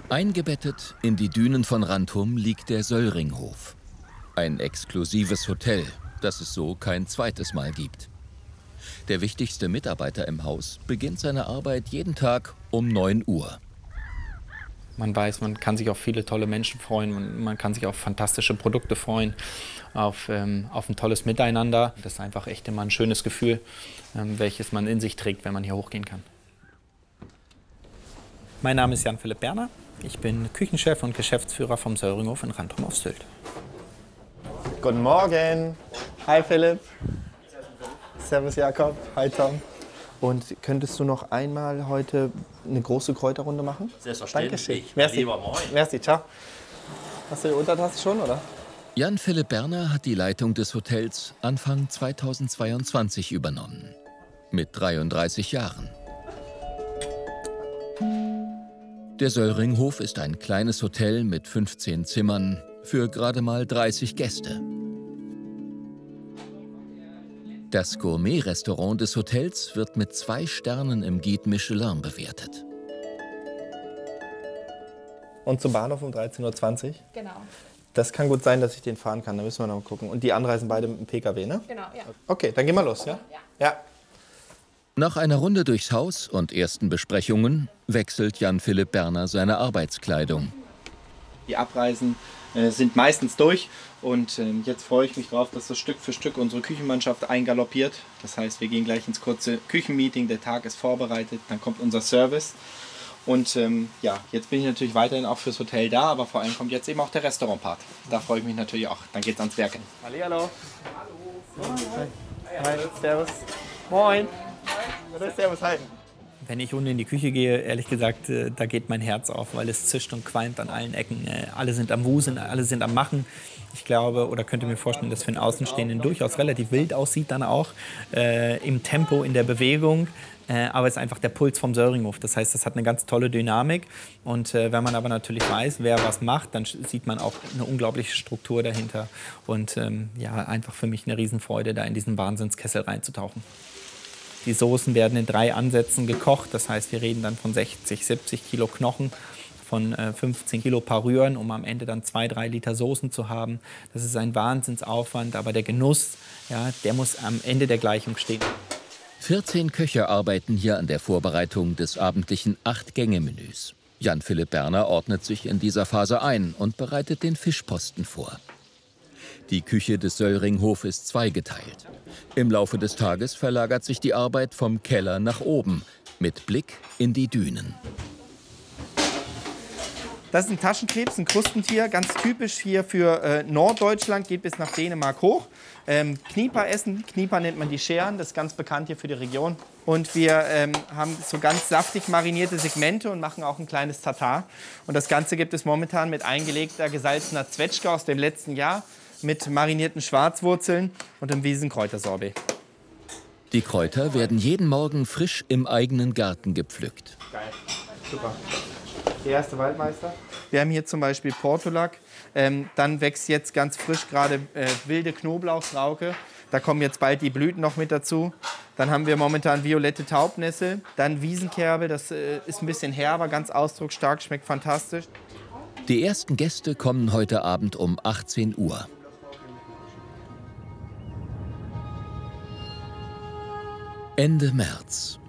Eingebettet in die Dünen von Rantum liegt der Söllringhof. Ein exklusives Hotel, das es so kein zweites Mal gibt. Der wichtigste Mitarbeiter im Haus beginnt seine Arbeit jeden Tag um 9 Uhr. Man weiß, man kann sich auf viele tolle Menschen freuen, man kann sich auf fantastische Produkte freuen, auf ein tolles Miteinander. Das ist einfach echt immer ein schönes Gefühl, welches man in sich trägt, wenn man hier hochgehen kann. Mein Name ist Jan-Philipp Berner. Ich bin Küchenchef und Geschäftsführer vom Söllringhof in Rantum auf Sylt. Guten Morgen. Hi Philipp. Servus Jakob. Hi Tom. Und könntest du noch einmal heute eine große Kräuterrunde machen? Selbstverständlich. Merci. Lieber, moin. Merci, ciao. Hast du die Untertasse schon, oder? Jan-Philipp Berner hat die Leitung des Hotels Anfang 2022 übernommen. Mit 33 Jahren. Der Söllringhof ist ein kleines Hotel mit 15 Zimmern für gerade mal 30 Gäste. Das Gourmet-Restaurant des Hotels wird mit 2 Sternen im Guide Michelin bewertet. Und zum Bahnhof um 13:20 Uhr? Genau. Das kann gut sein, dass ich den fahren kann. Da müssen wir noch mal gucken. Und die anreisen beide mit dem PKW, ne? Genau, ja. Okay, dann gehen wir los, ja? Ja. Nach einer Runde durchs Haus und ersten Besprechungen wechselt Jan-Philipp Berner seine Arbeitskleidung. Die Abreisen sind meistens durch und jetzt freue ich mich drauf, dass so Stück für Stück unsere Küchenmannschaft eingaloppiert. Das heißt, wir gehen gleich ins kurze Küchenmeeting, der Tag ist vorbereitet, dann kommt unser Service. Und ja, jetzt bin ich natürlich weiterhin auch fürs Hotel da, aber vor allem kommt jetzt eben auch der Restaurantpart. Da freue ich mich natürlich auch. Dann geht's ans Werk. Hallihallo. Hallo. Hi. Servus. Moin. Servus, hi. Wenn ich unten in die Küche gehe, ehrlich gesagt, da geht mein Herz auf, weil es zischt und qualmt an allen Ecken. Alle sind am Wuseln, alle sind am Machen. Ich glaube oder könnte mir vorstellen, dass für einen Außenstehenden durchaus relativ wild aussieht dann auch im Tempo, in der Bewegung. Aber es ist einfach der Puls vom Söllringhof. Das heißt, das hat eine ganz tolle Dynamik. Und wenn man aber natürlich weiß, wer was macht, dann sieht man auch eine unglaubliche Struktur dahinter. Und ja, einfach für mich eine Riesenfreude, da in diesen Wahnsinnskessel reinzutauchen. Die Soßen werden in 3 Ansätzen gekocht. Das heißt, wir reden dann von 60, 70 Kilo Knochen, von 15 Kilo Parüren, um am Ende dann 2-3 Liter Soßen zu haben. Das ist ein Wahnsinnsaufwand, aber der Genuss, ja, der muss am Ende der Gleichung stehen. 14 Köche arbeiten hier an der Vorbereitung des abendlichen 8-Gänge-Menüs. Jan-Philipp Berner ordnet sich in dieser Phase ein und bereitet den Fischposten vor. Die Küche des Söllringhof ist zweigeteilt. Im Laufe des Tages verlagert sich die Arbeit vom Keller nach oben, mit Blick in die Dünen. Das ist ein Taschenkrebs, ein Krustentier, ganz typisch hier für Norddeutschland, geht bis nach Dänemark hoch. Knieper essen, Knieper nennt man die Scheren, das ist ganz bekannt hier für die Region. Und wir haben so ganz saftig marinierte Segmente und machen auch ein kleines Tatar. Und das Ganze gibt es momentan mit eingelegter, gesalzener Zwetschge aus dem letzten Jahr, mit marinierten Schwarzwurzeln und einem Wiesenkräutersorbet. Die Kräuter werden jeden Morgen frisch im eigenen Garten gepflückt. Geil, super. Der erste Waldmeister. Wir haben hier zum Beispiel Portulak. Dann wächst jetzt ganz frisch gerade wilde Knoblauchsrauke. Da kommen jetzt bald die Blüten noch mit dazu. Dann haben wir momentan violette Taubnessel. Dann Wiesenkerbel, das ist ein bisschen herber, ganz ausdrucksstark, schmeckt fantastisch. Die ersten Gäste kommen heute Abend um 18 Uhr. Ende März.